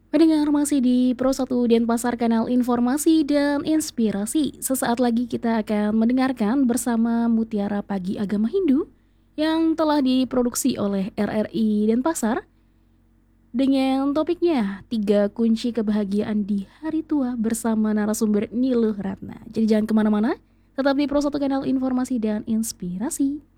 Pendengar masih di Pro 1 Denpasar, kanal informasi dan inspirasi. Sesaat lagi kita akan mendengarkan bersama Mutiara Pagi Agama Hindu yang telah diproduksi oleh RRI Denpasar dengan topiknya 3 kunci kebahagiaan di hari tua bersama narasumber Niluh Ratna. Jadi jangan kemana-mana, tetap di Pro 1 kanal informasi dan inspirasi.